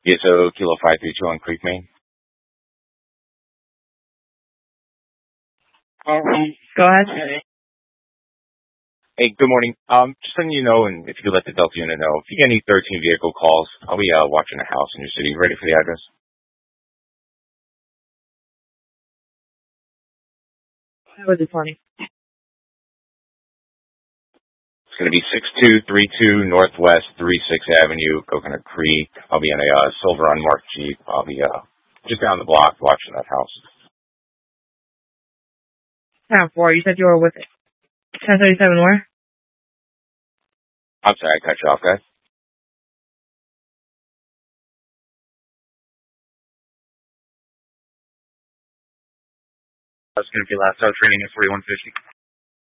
Yeah, so Kilo 532 on Creek, Maine. Go ahead. Hey, good morning. Just letting you know, and if you could let the Delta unit know, if you get any 13 vehicle calls, I'll be watching a house in your city. Ready for the address? That was it for me. It's going to be 6232 Northwest 36th Avenue, Coconut Creek. I'll be in a silver unmarked Jeep. I'll be just down the block watching that house. Town 4, you said you were with 1037 where? I'm sorry, I cut you off, guys. That's going to be last out training at 4150.